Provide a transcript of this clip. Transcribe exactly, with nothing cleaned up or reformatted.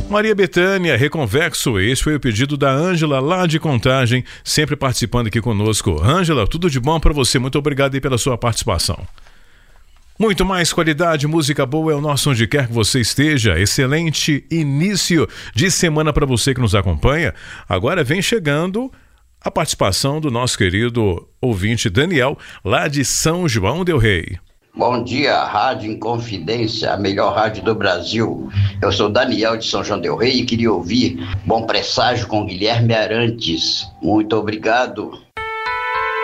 Maria Bethânia, Reconvexo, esse foi o pedido da Ângela lá de Contagem, sempre participando aqui conosco. Ângela, tudo de bom para você, muito obrigado aí pela sua participação. Muito mais qualidade, música boa é o nosso onde quer que você esteja. Excelente início de semana para você que nos acompanha. Agora vem chegando a participação do nosso querido ouvinte Daniel, lá de São João del Rei. Bom dia, Rádio Inconfidência, a melhor rádio do Brasil. Eu sou Daniel de São João del Rei e queria ouvir Bom Presságio com Guilherme Arantes. Muito obrigado.